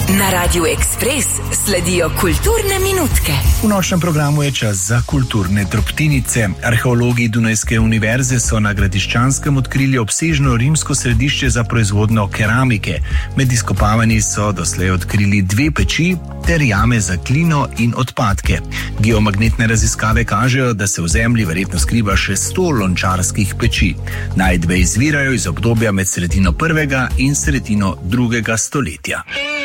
Na Radiu Ekspres sledijo kulturne minutke. V nočnem programu je čas za kulturne drobtinice. Arheologi Dunajske univerze so na Gradiščanskem odkrili obsežno rimsko središče za proizvodnjo keramike. Med izkopavanji so doslej odkrili 2 peči ter jame za glino in odpadke. Geomagnetne raziskave kažejo, da se v zemlji verjetno skriva še 100 lončarskih peči. Najdbe izvirajo iz obdobja med sredino 1. in sredino 2. stoletja.